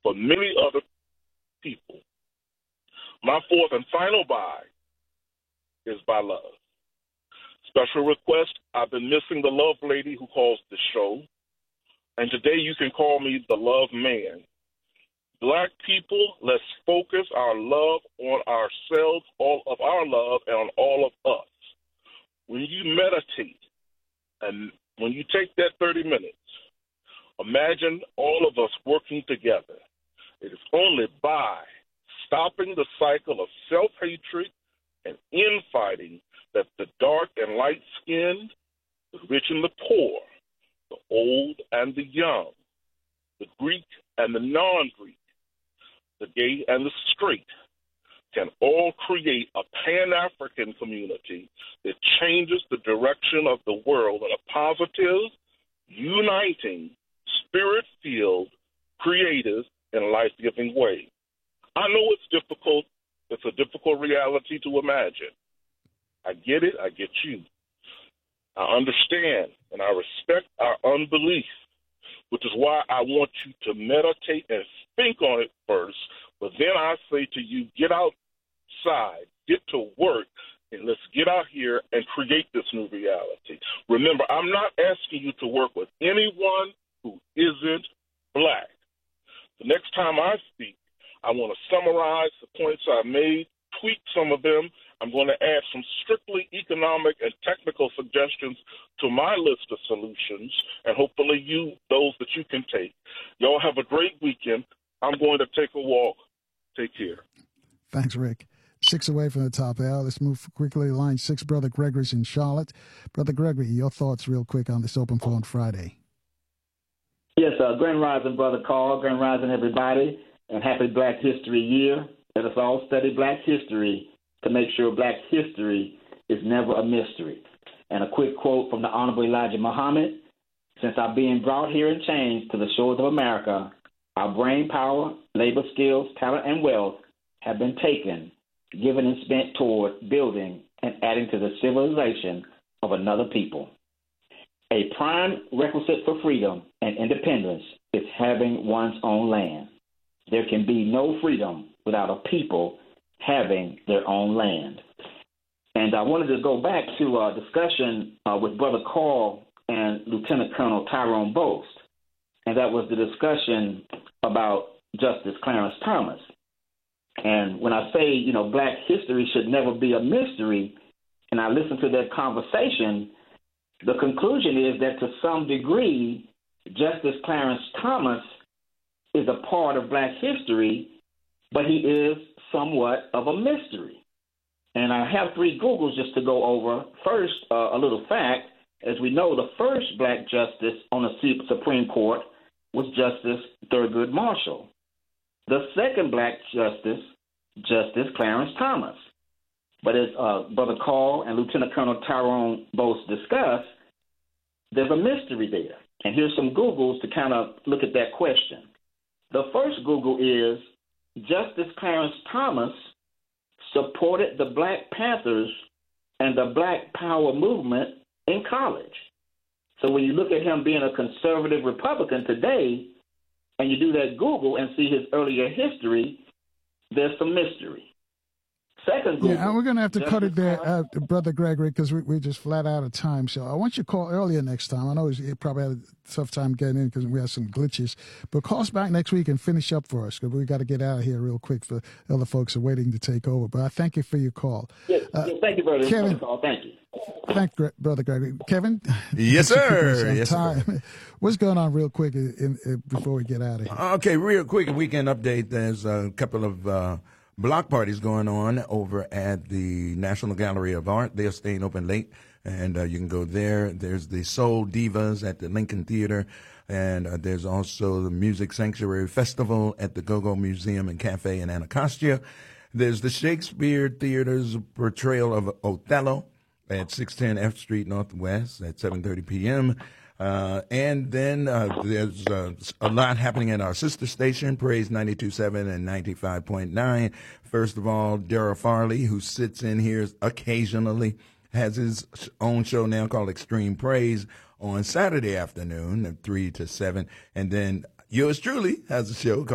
for many other people. My fourth and final buy is by love. Special request, I've been missing the love lady who calls the show, and today you can call me the love man. Black people, let's focus our love on ourselves, all of our love, and on all of us. When you meditate and when you take that 30 minutes, imagine all of us working together. It is only by stopping the cycle of self-hatred and infighting that the dark and light-skinned, the rich and the poor, the old and the young, the Greek and the non-Greek, the gay and the straight, can all create a Pan-African community that changes the direction of the world in a positive, uniting, spirit-filled, creative, and life-giving way. I know it's difficult. It's a difficult reality to imagine. I get it. I get you. I understand, and I respect our unbelief, which is why I want you to meditate and think on it first. But then I say to you, get outside, get to work, and let's get out here and create this new reality. Remember, I'm not asking you to work with anyone who isn't black. The next time I speak, I want to summarize the points I made, tweak some of them. I'm going to add some strictly economic and technical suggestions to my list of solutions, and hopefully those that you can take. Y'all have a great weekend. I'm going to take a walk. Take care. Thanks, Rick. 6 away from the top hour. Let's move quickly. Line 6, Brother Gregory's in Charlotte. Brother Gregory, your thoughts real quick on this Open Phone Friday. Yes, Grand Rising, Brother Carl. Grand Rising, everybody. And happy Black History Year. Let us all study Black history to make sure Black history is never a mystery. And a quick quote from the Honorable Elijah Muhammad. Since our being brought here in chains to the shores of America, our brain power, labor skills, talent, and wealth have been taken, given and spent toward building and adding to the civilization of another people. A prime requisite for freedom and independence is having one's own land. There can be no freedom without a people having their own land. And I wanted to go back to a discussion with Brother Carl and Lieutenant Colonel Tyrone Boast, and that was the discussion about Justice Clarence Thomas. And when I say, Black history should never be a mystery, and I listen to that conversation, the conclusion is that to some degree, Justice Clarence Thomas is a part of Black history, but he is somewhat of a mystery. And I have 3 Googles just to go over. First, a little fact. As we know, the first Black justice on the Supreme Court was Justice Thurgood Marshall. The second Black justice, Justice Clarence Thomas. But as Brother Carl and Lieutenant Colonel Tyrone both discussed, there's a mystery there. And here's some Googles to kind of look at that question. The first Google is Justice Clarence Thomas supported the Black Panthers and the Black Power movement in college. So when you look at him being a conservative Republican today, and you do that Google and see his earlier history, there's some mystery. Second Google. Yeah, and we're going to have to cut it there, Brother Gregory, because we're just flat out of time. So I want you to call earlier next time. I know you probably had a tough time getting in because we had some glitches. But call us back next week and finish up for us, because we got to get out of here real quick for other folks are waiting to take over. But I thank you for your call. Yes, thank you, Brother. Kevin, thank you. Thank you, Brother Gregory. Kevin? Yes, sir. Yes, time. sir. What's going on real quick before we get out of here? Okay, real quick, weekend update. There's a couple of block parties going on over at the National Gallery of Art. They're staying open late, and you can go there. There's the Soul Divas at the Lincoln Theater, and there's also the Music Sanctuary Festival at the Go-Go Museum and Cafe in Anacostia. There's the Shakespeare Theater's portrayal of Othello at 610 F Street Northwest at 7:30 p.m. And then there's a lot happening at our sister station, Praise 92.7 and 95.9. First of all, Dara Farley, who sits in here occasionally, has his own show now called Extreme Praise on Saturday afternoon, 3 to 7. And then yours truly has a show called